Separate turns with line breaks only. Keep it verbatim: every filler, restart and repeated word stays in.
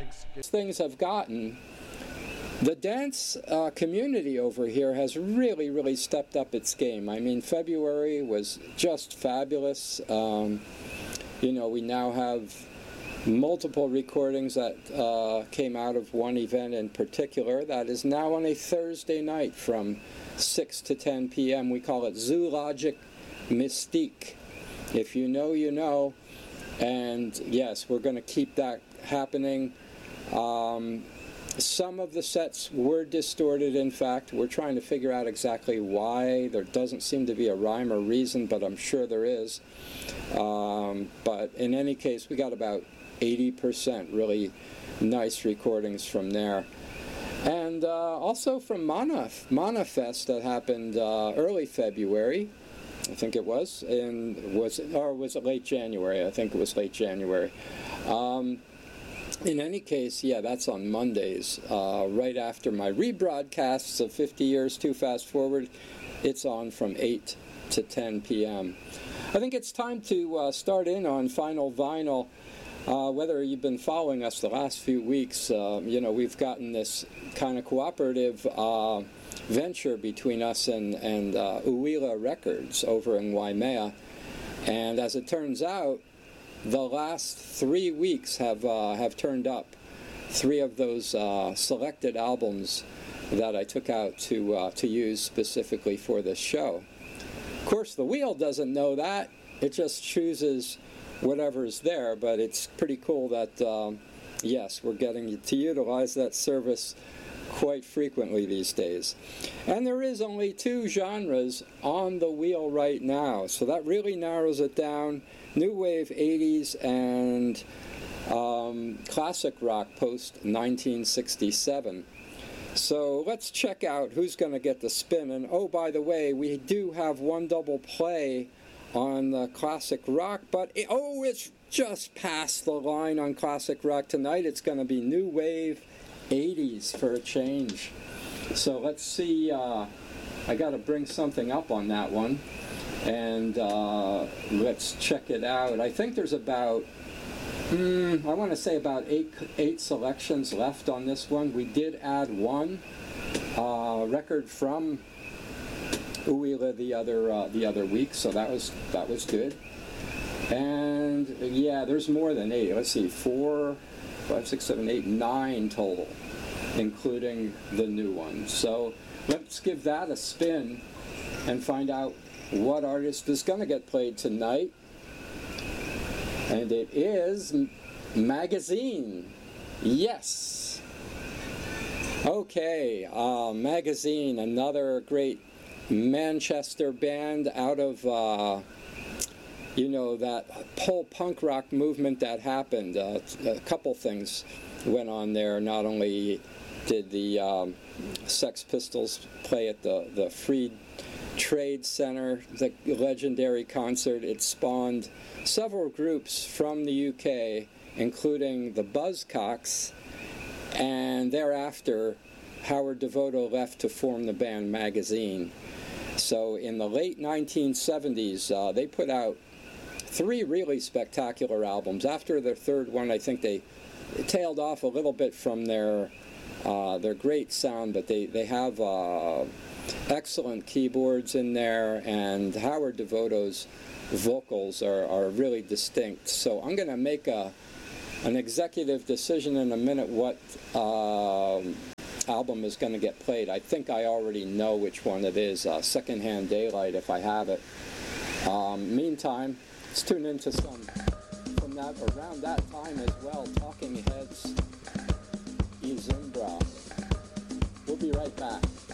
things have gotten, the dance uh, community over here has really, really stepped up its game. I mean, February was just fabulous. Um, you know, we now have multiple recordings that uh, came out of one event in particular that is now on a Thursday night from six to ten p m We call it Zoologic Mystique. If you know, you know. And yes, we're going to keep that happening. Um, some of the sets were distorted, in fact. We're trying to figure out exactly why. There doesn't seem to be a rhyme or reason, but I'm sure there is. Um, but in any case, we got about eighty percent really nice recordings from there. And uh, also from Mana, Manafest that happened uh, early February. I think it was, and was it, or was it late January? I think it was late January. Um, in any case, yeah, that's on Mondays, uh, right after my rebroadcasts of fifty years Too Fast Forward. It's on from eight to ten p m I think it's time to uh, start in on Final Vinyl. Uh, whether you've been following us the last few weeks, uh, you know, we've gotten this kind of cooperative uh, venture between us and, and uh, Uwila Records over in Waimea. And as it turns out, the last three weeks have uh, have turned up three of those uh, selected albums that I took out to uh, to use specifically for this show. Of course, the wheel doesn't know that. It just chooses whatever's there, but it's pretty cool that, um, yes, we're getting to utilize that service quite frequently these days. And there is only two genres on the wheel right now, so that really narrows it down. New Wave eighties and um, classic rock post nineteen sixty-seven. So let's check out who's going to get the spin. And oh, by the way, we do have one double play on the classic rock, but it, oh, it's just past the line on classic rock tonight. It's going to be New Wave eighties for a change. So let's see. Uh, I got to bring something up on that one, and uh, let's check it out. I think there's about, mm, I want to say about eight eight selections left on this one. We did add one uh, record from Uwila the other uh, the other week, so that was that was good. And yeah, there's more than eight. Let's see, four, five, six, seven, eight, nine total, including the new one. So let's give that a spin and find out what artist is going to get played tonight. And it is Magazine. Yes. Okay, uh, Magazine, another great Manchester band out of, uh, you know, that whole punk rock movement that happened. Uh, a couple things went on there. Not only did the um, Sex Pistols play at the, the Free Trade Center, the legendary concert, it spawned several groups from the U K, including the Buzzcocks, and thereafter Howard Devoto left to form the band Magazine. So in the late nineteen seventies, uh, they put out three really spectacular albums. After their third one, I think they tailed off a little bit from their uh, their great sound, but they, they have uh, excellent keyboards in there, and Howard Devoto's vocals are, are really distinct. So I'm going to make a an executive decision in a minute what uh, album is going to get played. I think I already know which one it is, uh, Secondhand Daylight, if I have it. Um, meantime, let's tune into some from that around that time as well,